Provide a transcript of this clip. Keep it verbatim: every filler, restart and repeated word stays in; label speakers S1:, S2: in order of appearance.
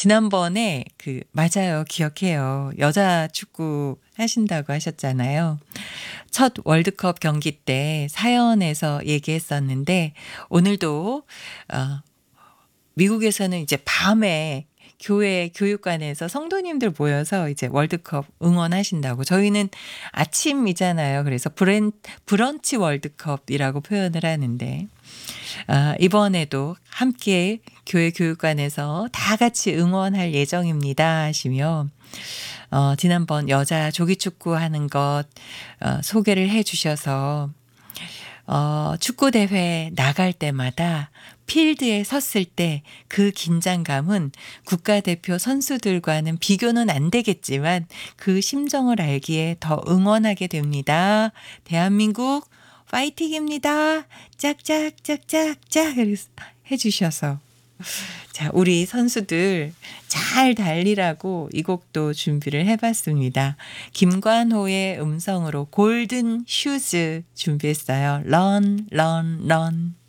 S1: 지난번에 그 맞아요. 기억해요. 여자 축구 하신다고 하셨잖아요. 첫 월드컵 경기 때 사연에서 얘기했었는데 오늘도 어 미국에서는 이제 밤에 교회 교육관에서 성도님들 모여서 이제 월드컵 응원하신다고. 저희는 아침이잖아요. 그래서 브랜 브런치 월드컵이라고 표현을 하는데 아 이번에도 함께 교회 교육관에서 다 같이 응원할 예정입니다 하시며 어 지난번 여자 조기 축구하는 것 어 소개를 해 주셔서 어 축구 대회 나갈 때마다 필드에 섰을 때 그 긴장감은 국가대표 선수들과는 비교는 안 되겠지만 그 심정을 알기에 더 응원하게 됩니다. 대한민국 파이팅입니다. 짝짝짝짝짝 이렇게 해 주셔서 자 우리 선수들 잘 달리라고 이 곡도 준비를 해 봤습니다. 김관호의 음성으로 골든 슈즈 준비했어요. Run, run, run.